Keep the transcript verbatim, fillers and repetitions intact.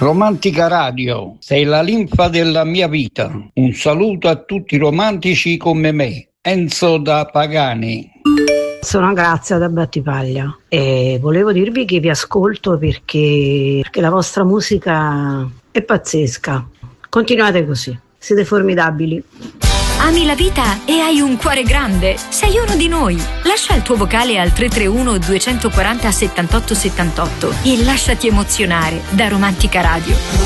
Romantica Radio, sei la linfa della mia vita. Un saluto a tutti i romantici come me. Enzo da Pagani. Sono Grazia da Battipaglia e volevo dirvi che vi ascolto perché, perché la vostra musica è pazzesca. Continuate così, siete formidabili. Ami la vita e hai un cuore grande? Sei uno di noi. Lascia il tuo vocale al tre tre uno due quattro zero settantotto settantotto e lasciati emozionare da Romantica Radio.